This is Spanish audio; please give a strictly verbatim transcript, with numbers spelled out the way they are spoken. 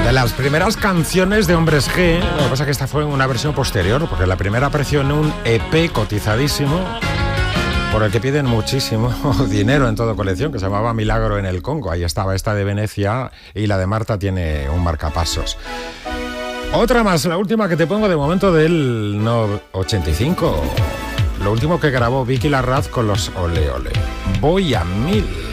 De las primeras canciones de Hombres G, lo que pasa es que esta fue una versión posterior, porque la primera apareció en un E P cotizadísimo, por el que piden muchísimo dinero en toda colección, que se llamaba Milagro en el Congo. Ahí estaba esta de Venecia y la de Marta tiene un marcapasos. Otra más, la última que te pongo de momento del no, ochenta y cinco. Lo último que grabó Vicky Larraz con los Ole Ole. Voy a mil.